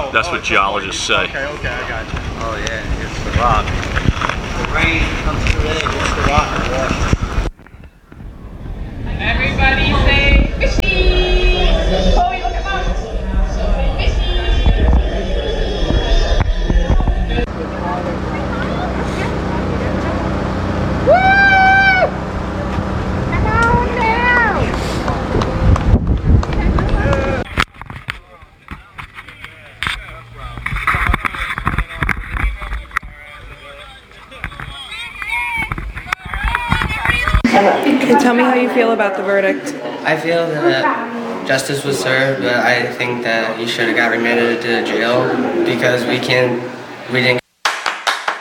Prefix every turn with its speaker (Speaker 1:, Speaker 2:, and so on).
Speaker 1: That's what geologists say.
Speaker 2: Okay, I got you.
Speaker 3: Oh yeah, it's the rock. The rain comes through it, it's the rock and wash.
Speaker 4: Everybody say fishy! Chloe, look at Mom! Fishy!
Speaker 5: Tell me how you feel about the verdict.
Speaker 6: I feel that justice was served, but I think that he should have got remanded to jail because we didn't